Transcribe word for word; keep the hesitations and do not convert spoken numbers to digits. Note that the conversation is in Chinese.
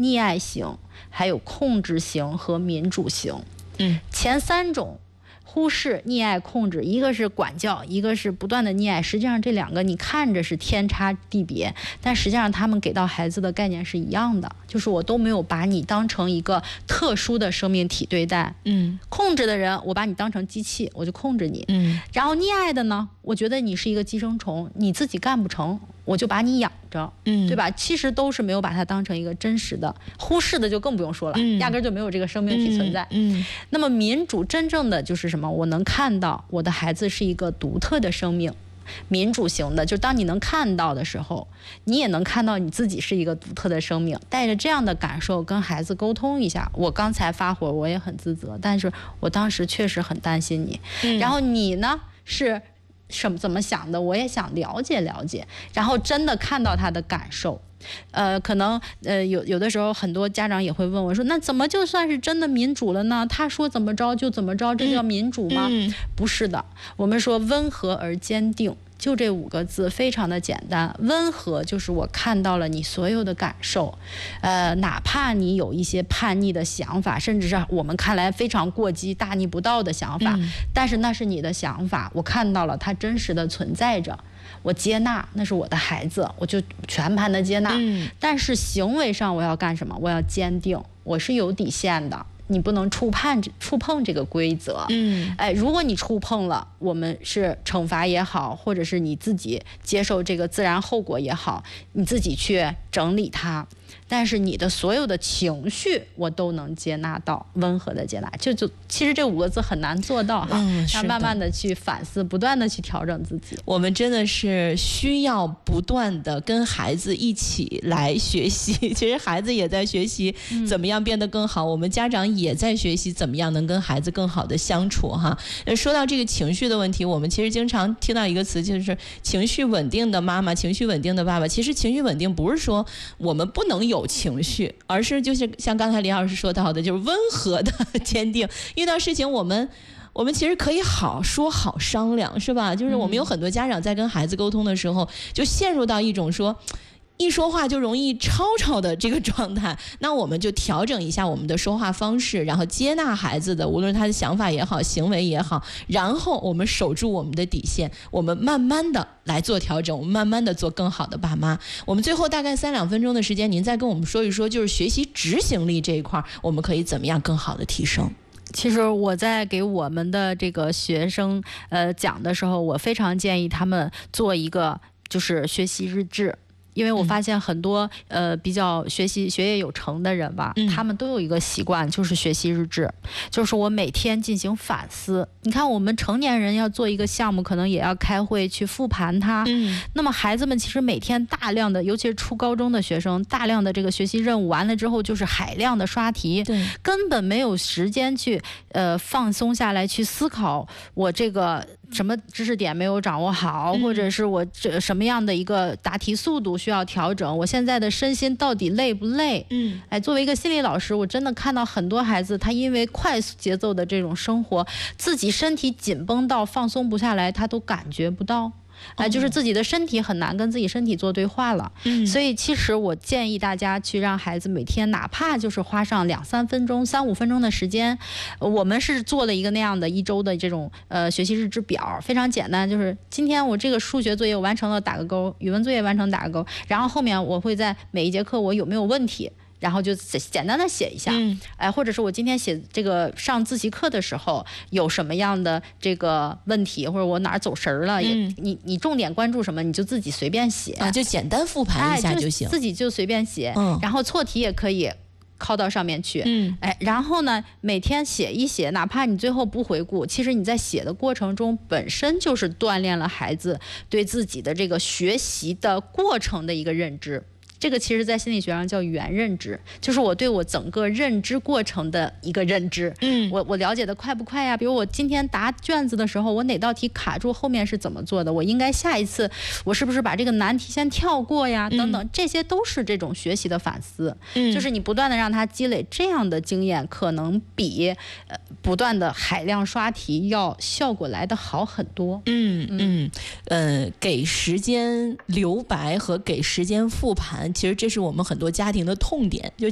溺爱型，还有控制型和民主型。 嗯， 前三种忽视、溺爱、控制，一个是管教，一个是不断的溺爱。实际上这两个你看着是天差地别，但实际上他们给到孩子的概念是一样的，就是我都没有把你当成一个特殊的生命体对待。 嗯， 控制的人，我把你当成机器，我就控制你。 嗯， 然后溺爱的呢，我觉得你是一个寄生虫，你自己干不成，我就把你养着， 嗯， 对吧？其实都是没有把它当成一个真实的。忽视的就更不用说了， 嗯、 压根就没有这个生命体存在。 嗯，嗯那么民主真正的就是什么？我能看到我的孩子是一个独特的生命。民主型的，就当你能看到的时候，你也能看到你自己是一个独特的生命，带着这样的感受跟孩子沟通一下。我刚才发火，我也很自责，但是我当时确实很担心你。嗯、然后你呢是什么怎么想的？我也想了解了解，然后真的看到他的感受。呃，可能呃有有的时候很多家长也会问我说，那怎么就算是真的民主了呢？他说怎么着就怎么着，这叫民主吗？ 嗯嗯、 不是的，我们说温和而坚定。就这五个字非常的简单，温和就是我看到了你所有的感受，呃，哪怕你有一些叛逆的想法，甚至是我们看来非常过激、大逆不道的想法，嗯、但是那是你的想法，我看到了它真实的存在着，我接纳，那是我的孩子，我就全盘的接纳。嗯、但是行为上我要干什么？我要坚定，我是有底线的。你不能触碰触碰这个规则，嗯，哎，如果你触碰了，我们是惩罚也好，或者是你自己接受这个自然后果也好，你自己去整理它。但是你的所有的情绪我都能接纳到，温和的接纳，就就其实这五个字很难做到哈，嗯，要慢慢的去反思，不断的去调整自己。 我们真的是需要不断的跟孩子一起来学习，其实孩子也在学习怎么样变得更好，嗯、我们家长也在学习怎么样能跟孩子更好的相处哈。说到这个情绪的问题，我们其实经常听到一个词，就是情绪稳定的妈妈，情绪稳定的爸爸。其实情绪稳定不是说我们不能有情绪，而是就是像刚才李老师说到的，就是温和的坚定。遇到事情我们我们其实可以好说好商量，是吧？就是我们有很多家长在跟孩子沟通的时候，就陷入到一种说一说话就容易吵吵的这个状态，那我们就调整一下我们的说话方式，然后接纳孩子的无论他的想法也好，行为也好，然后我们守住我们的底线，我们慢慢的来做调整，我们慢慢的做更好的爸妈。我们最后大概三两分钟的时间，您再跟我们说一说，就是学习执行力这一块，我们可以怎么样更好的提升？ 其实我在给我们的这个学生呃讲的时候，我非常建议他们做一个就是学习日志。因为我发现很多呃比较学习学业有成的人吧，嗯、他们都有一个习惯，就是学习日志，就是我每天进行反思。你看，我们成年人要做一个项目，可能也要开会去复盘它。嗯、那么孩子们其实每天大量的，尤其是初高中的学生，大量的这个学习任务完了之后，就是海量的刷题，根本没有时间去呃放松下来去思考我这个什么知识点没有掌握好，嗯、或者是我这什么样的一个答题速度需要调整，我现在的身心到底累不累？嗯，哎，作为一个心理老师，我真的看到很多孩子，他因为快速节奏的这种生活，自己身体紧绷到放松不下来，他都感觉不到。哎、呃，就是自己的身体很难跟自己身体做对话了。嗯，所以其实我建议大家去让孩子每天哪怕就是花上两三分钟、三五分钟的时间，呃、我们是做了一个那样的一周的这种呃学习日志表，非常简单，就是今天我这个数学作业我完成了打个勾，语文作业完成打个勾，然后后面我会在每一节课我有没有问题。然后就简单的写一下，嗯，哎，或者是我今天写这个上自习课的时候有什么样的这个问题，或者我哪儿走神儿了，嗯、也你你重点关注什么，你就自己随便写啊，就简单复盘一下就行， 哎、就自己就随便写，嗯，然后错题也可以拷到上面去，嗯，哎，然后呢，每天写一写，哪怕你最后不回顾，其实你在写的过程中本身就是锻炼了孩子对自己的这个学习的过程的一个认知。这个其实在心理学上叫原认知，就是我对我整个认知过程的一个认知。嗯，我我了解的快不快呀？比如我今天答卷子的时候，我哪道题卡住，后面是怎么做的？我应该下一次我是不是把这个难题先跳过呀？等等，这些都是这种学习的反思。嗯，就是你不断的让他积累这样的经验，可能比呃不断的海量刷题要效果来得好很多。 嗯嗯呃，给时间留白和给时间复盘。其实这是我们很多家庭的痛点，就